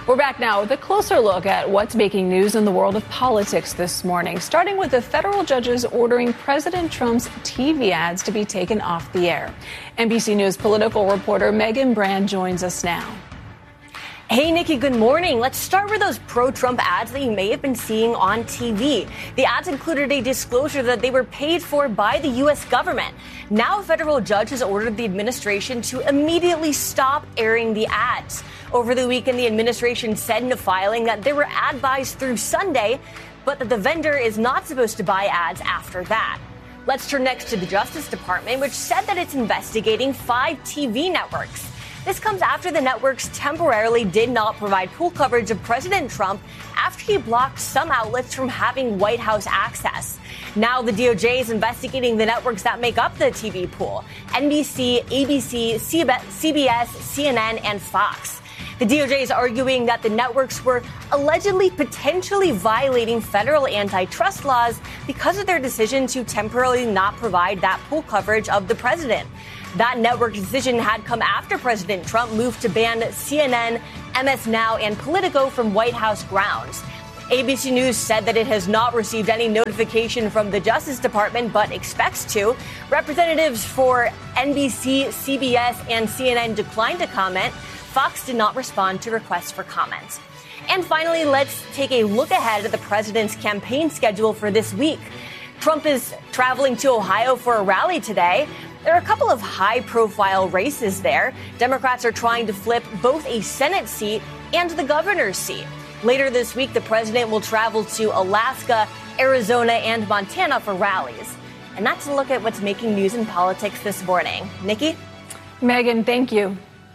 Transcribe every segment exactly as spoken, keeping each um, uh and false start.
We're back now with a closer look at what's making news in the world of politics this morning, starting with the federal judges ordering President Trump's T V ads to be taken off the air. N B C News political reporter Megan Brand joins us now. Hey, Nikki, good morning. Let's start with those pro-Trump ads that you may have been seeing on T V. The ads included a disclosure that they were paid for by the U S government. Now a federal judge has ordered the administration to immediately stop airing the ads. Over the weekend, the administration said in a filing that there were ad buys through Sunday, but that the vendor is not supposed to buy ads after that. Let's turn next to the Justice Department, which said that it's investigating five T V networks. This comes after the networks temporarily did not provide pool coverage of President Trump after he blocked some outlets from having White House access. Now the D O J is investigating the networks that make up the T V pool: N B C, A B C, C B S, C N N, and Fox. The D O J is arguing that the networks were allegedly potentially violating federal antitrust laws because of their decision to temporarily not provide that pool coverage of the president. That network decision had come after President Trump moved to ban C N N, M S Now, and Politico from White House grounds. A B C News said that it has not received any notification from the Justice Department, but expects to. Representatives for N B C, C B S, and C N N declined to comment. Fox did not respond to requests for comment. And finally, let's take a look ahead at the president's campaign schedule for this week. Trump is traveling to Ohio for a rally today. There are a couple of high-profile races there. Democrats are trying to flip both a Senate seat and the governor's seat. Later this week, the president will travel to Alaska, Arizona, and Montana for rallies. And that's a look at what's making news in politics this morning. Nikki? Megan, thank you.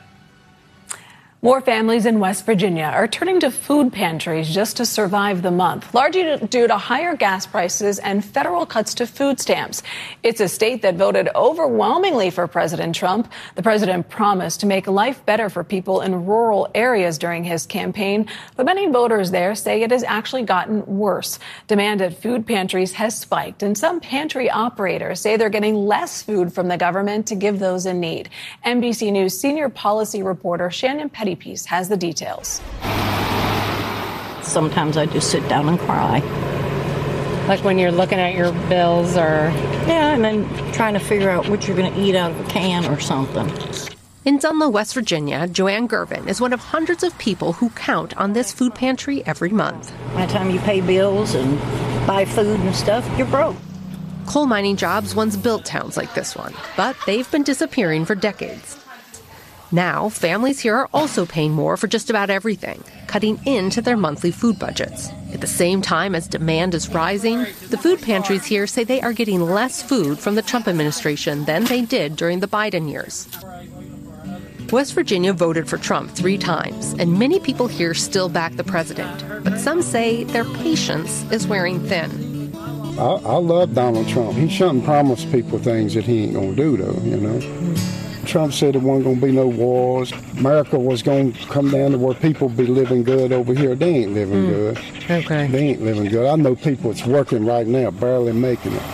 More families in West Virginia are turning to food pantries just to survive the month, largely due to higher gas prices and federal cuts to food stamps. It's a state that voted overwhelmingly for President Trump. The president promised to make life better for people in rural areas during his campaign, but many voters there say it has actually gotten worse. Demand at food pantries has spiked, and some pantry operators say they're getting less food from the government to give those in need. N B C News senior policy reporter Shannon Petty Piece has the details. Sometimes I just sit down and cry. Like when you're looking at your bills or... Yeah, and then trying to figure out what you're going to eat out of a can or something. In Dunlow, West Virginia, Joanne Gervin is one of hundreds of people who count on this food pantry every month. By the time you pay bills and buy food and stuff, you're broke. Coal mining jobs once built towns like this one, but they've been disappearing for decades. Now, families here are also paying more for just about everything, cutting into their monthly food budgets. At the same time as demand is rising, the food pantries here say they are getting less food from the Trump administration than they did during the Biden years. West Virginia voted for Trump three times, and many people here still back the president. But some say their patience is wearing thin. I, I love Donald Trump. He shouldn't promise people things that he ain't going to do, though, you know. Trump said there wasn't going to be no wars. America was going to come down to where people be living good over here. They ain't living mm. good. Okay. They ain't living good. I know people that's working right now, barely making it.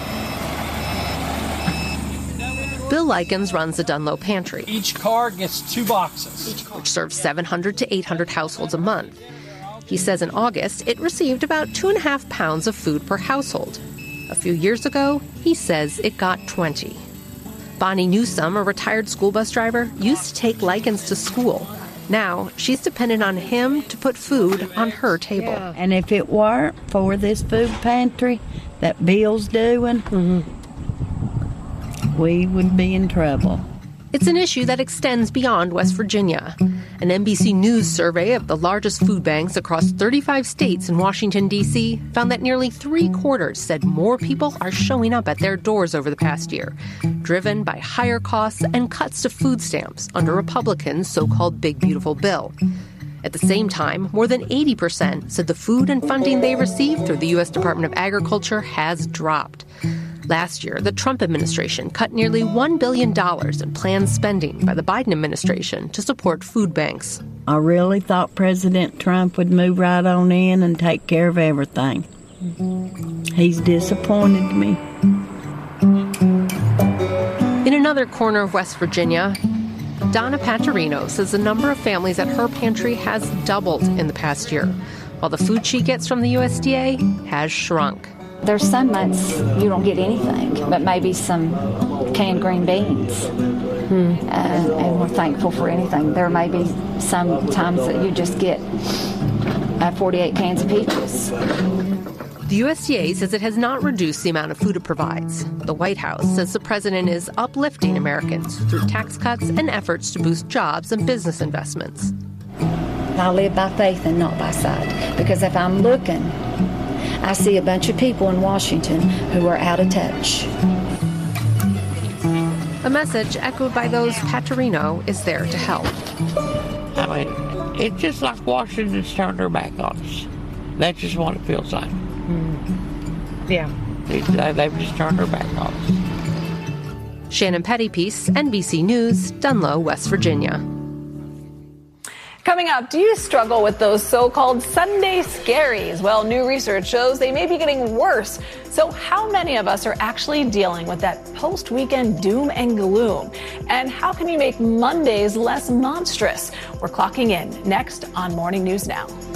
Bill Likens runs the Dunlow Pantry. Each car gets two boxes, which serves seven hundred to eight hundred households a month. He says in August, it received about two and a half pounds of food per household. A few years ago, he says it got twenty. Bonnie Newsome, a retired school bus driver, used to take Likens to school. Now, she's dependent on him to put food on her table. Yeah. And if it weren't for this food pantry that Bill's doing, mm-hmm. we would be in trouble. It's an issue that extends beyond West Virginia. An N B C News survey of the largest food banks across thirty-five states in Washington, D C found that nearly three quarters said more people are showing up at their doors over the past year, driven by higher costs and cuts to food stamps under Republicans' so-called Big Beautiful Bill. At the same time, more than eighty percent said the food and funding they received through the U S Department of Agriculture has dropped. Last year, the Trump administration cut nearly one billion dollars in planned spending by the Biden administration to support food banks. I really thought President Trump would move right on in and take care of everything. He's disappointed me. In another corner of West Virginia, Donna Paterino says the number of families at her pantry has doubled in the past year, while the food she gets from the U S D A has shrunk. There's some months you don't get anything, but maybe some canned green beans. Hmm. Uh, and we're thankful for anything. There may be some times that you just get uh, forty-eight cans of peaches. The U S D A says it has not reduced the amount of food it provides. The White House says the president is uplifting Americans through tax cuts and efforts to boost jobs and business investments. I live by faith and not by sight, because if I'm looking, I see a bunch of people in Washington who are out of touch. A message echoed by those Paterino is there to help. I mean, it's just like Washington's turned their back on us. That's just what it feels like. Mm. Yeah. They, they've just turned their back on us. Shannon Pettypiece, N B C News, Dunlow, West Virginia. Coming up, do you struggle with those so-called Sunday scaries? Well, new research shows they may be getting worse. So how many of us are actually dealing with that post-weekend doom and gloom? And how can you make Mondays less monstrous? We're clocking in next on Morning News Now.